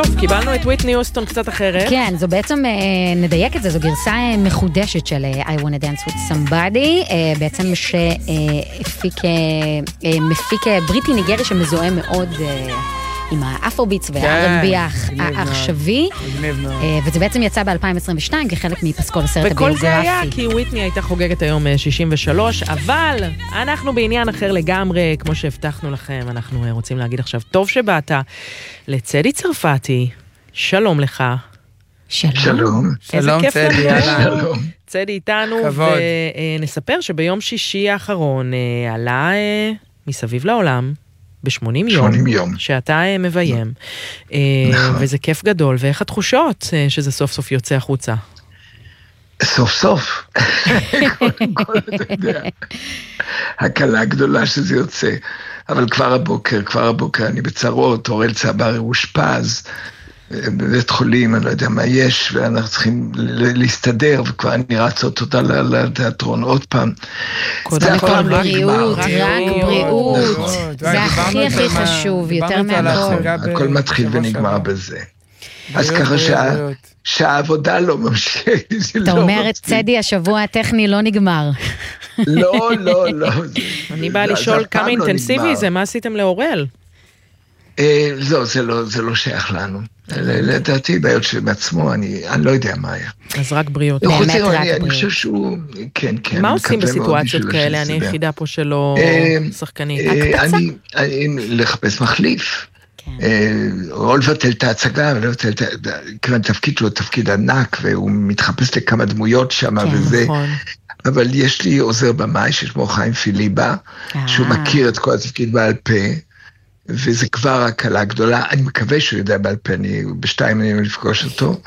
טוב, קיבלנו את וויטני יוסטון קצת אחרת. כן, זו בעצם, נדייק את זה, זו גרסה מחודשת של I Wanna Dance With Somebody, בעצם מפיק בריטי ניגרי שמזוהה מאוד עם האפרוביטס והארנבי העכשווי, וזה בעצם יצא ב-2022 כחלק מפסקול הסרט הביוגרפי. וכל זה היה כי וויטני הייתה חוגגת היום 63, אבל אנחנו בעניין אחר לגמרי, כמו שהבטחנו לכם, אנחנו רוצים להגיד עכשיו, טוב שבאת לצדי צרפתי, שלום לך. שלום. איזה כיף צדי, לנו. צדי איתנו, ונספר שביום שישי האחרון עלה מסביב לעולם, ב-80 יום, שאתה מביים, וזה כיף גדול, ואיך התחושות שזה סוף סוף יוצא החוצה? סוף סוף, קודם כל אתה יודע, הקלה הגדולה שזה יוצא, אבל כבר הבוקר אני בצרות, אורל צבר אושפז, בבית חולים, אני לא יודע מה יש, ואנחנו צריכים להסתדר, וכבר אני רצות אותה לתיאטרון עוד פעם. קודם כל בריאות, רק בריאות. זה הכי הכי חשוב, יותר מהכל. הכל מתחיל ונגמר בזה. אז ככה שהעבודה לא ממשיך. אתה אומר את צדי, השבוע הטכני לא נגמר. לא. אני באה לשאול כמה אינטנסיבי זה, מה עשיתם לאורל? זה לא שייך לנו. לדעתי בעיות שבעצמו, אני לא יודע מה היה. אז רק בריאות. באמת רק בריאות. אני חושב שהוא, כן. מה עושים בסיטואציות כאלה? אני היחידה פה שלא שחקנית. לחפש מחליף. או לבטל את ההצגה, כיוון תפקיד שלו תפקיד ענק, והוא מתחפש לכמה דמויות שם וזה. אבל יש לי עוזר במאי ששמו חיים פיליבה, שהוא מכיר את כל התפקיד בעל פה, וזה כבר הקלה גדולה, אני מקווה שהוא יודע בעל פה, בשתיים אני לפגוש אותו,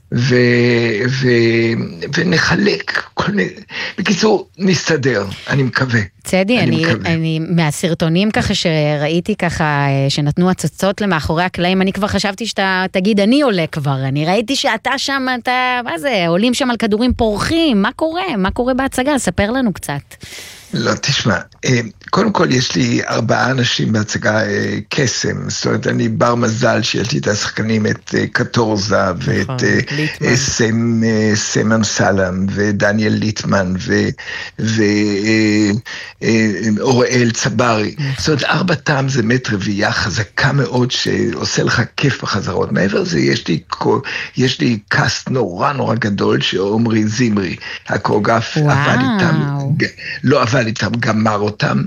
ונחלק, בקיצור, נסתדר, אני מקווה. צדי, אני מהסרטונים ככה שראיתי ככה, שנתנו הצצות למאחורי הקלעים, אני כבר חשבתי שאתה תגיד, אני עולה כבר, אני ראיתי שאתה שם, מה זה, עולים שם על כדורים פורחים, מה קורה? מה קורה בהצגה? ספר לנו קצת. לא, תשמע, קודם כל יש לי 4 אנשים בהצגה קסם, זאת אומרת, אני בר מזל שיש לי את השחקנים, את קטורזה ואת סם אמסלם ודניאל ליטמן ואוראל צברי, זאת אומרת, 4 זה מת רביעייה חזקה מאוד שעושה לך כיף בחזרות. מעבר לזה יש לי קאסט נורא גדול שעומרי זימרי, הקוריאוגרף עבד איתם, לא עבד איתם, גמר אותם,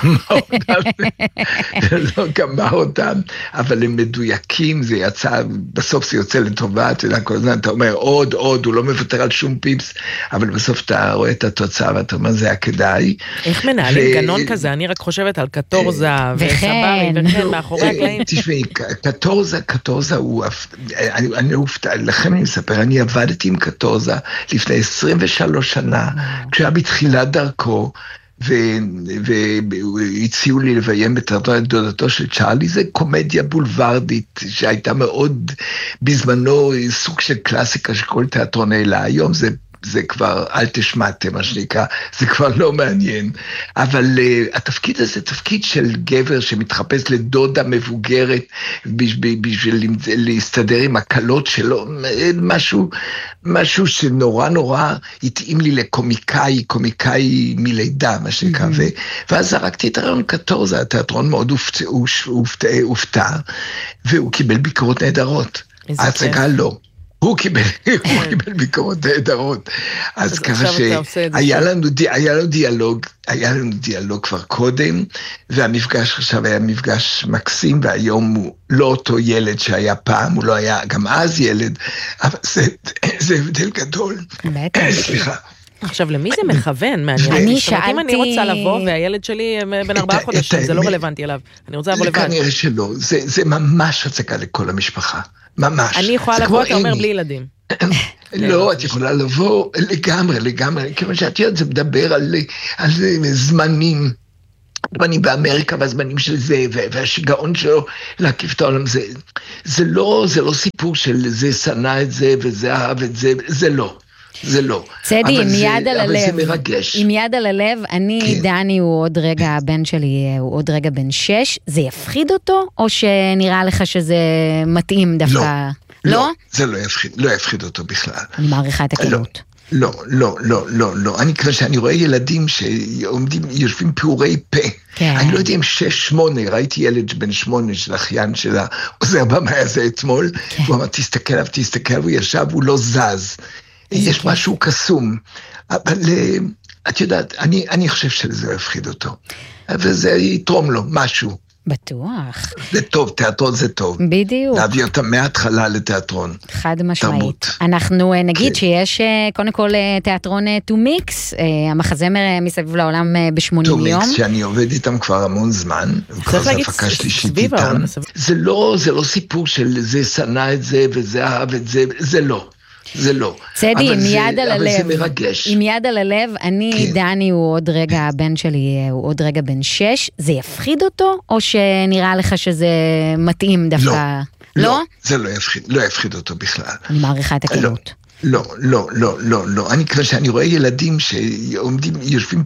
אבל הם מדויקים, זה יצא, בסוף זה יוצא לטובה, אתה יודע, כל הזמן אתה אומר, עוד, הוא לא מוותר על שום פיפס, אבל בסוף אתה רואה את התוצאה, ואתה אומר, זה היה כדאי. איך מנהלים גנון כזה? אני רק חושבת על קטורזה וסברי, וכן, מאחורי הקלעים. תשמעי, קטורזה הוא, לכם אני מספר, אני עבדתי עם קטורזה לפני 23 שנה, כשהיה בתחילת דרכו, והציעו לי לביים בתיאטרון דודתו של צ'ארלי, זה קומדיה בולוורדית שהייתה מאוד בזמנו סוג של קלאסיקה שכל תיאטרון העלה, היום זה כבר אל תשמעתם, מה שנקרא, זה כבר לא מעניין, אבל התפקיד הזה תפקיד של גבר שמתחפש לדודה מבוגרת בשביל להסתדר עם הקלות שלו, משהו שנורא התאים לי לקומיקאי מלידה, מה שנקרא, ואז זרקתי את הרעיון קטורזה, התיאטרון מאוד הופתע, והוא קיבל ביקורות נהדרות, ההצגה לא. הוא קיבל ביקורות נהדרות, אז ככה שהיה לנו דיאלוג כבר קודם, והמפגש עכשיו היה מפגש מקסים, והיום הוא לא אותו ילד שהיה פעם, הוא לא היה גם אז ילד, אבל זה הבדל גדול. סליחה. עכשיו, למי זה מכוון? אני שאלתי... אם אני רוצה לבוא, והילד שלי בן 4 חודשים, זה לא רלוונטי אליו. אני רוצה לבוא לבד. כנראה שלא, זה ממש הצגה לכל המשפחה. ממש. אני יכולה לבוא, אתה אומר, בלי ילדים. לא, את יכולה לבוא לגמרי, כיוון שאת יודעת, זה מדבר על זמנים. זמנים באמריקה והזמנים של זה, והשיגעון שלו להקיף את העולם, זה לא סיפור של זה שנא את זה וזה אהב את זה, זה לא. זה לא. צדי, עם יד על הלב. אבל זה מרגש. עם יד על הלב, אני, דני הוא עוד רגע, הבן שלי הוא עוד רגע בן 6, זה יפחיד אותו, או שנראה לך שזה מתאים דווקא? לא, זה לא יפחיד אותו בכלל. אני מעריכה את הכנות. לא. כשאני רואה ילדים יושבים פעורי פה, אני לא יודע אם 6-8, ראיתי ילד בן 8 של אחיין שלה, עוזר במה הזה אתמול, הוא אמר, תסתכל, הוא ישב, הוא לא זז. יש משהו קסום, אבל את יודעת, אני חושב שזה לא יפחיד אותו, וזה יתרום לו משהו. בטוח. זה טוב, תיאטרון זה טוב. בדיוק. להביא אותם מההתחלה לתיאטרון. חד משמעית. אנחנו נגיד שיש קודם כל תיאטרון To Mix, המחזמר מסביב לעולם ב-80 יום. To Mix, שאני עובד איתם כבר המון זמן. צריך להגיד סביב העולם. זה לא סיפור של זה שנא את זה וזה אהב את זה, זה לא. צדי, עם יד על הלב. אבל זה מרגש. עם יד על הלב, אני, דני הוא עוד רגע, הבן שלי הוא עוד רגע בן 6, זה יפחיד אותו, או שנראה לך שזה מתאים דווקא? לא, זה לא יפחיד אותו בכלל. אני מעריכה את הכנות. לא. כשאני רואה ילדים יושבים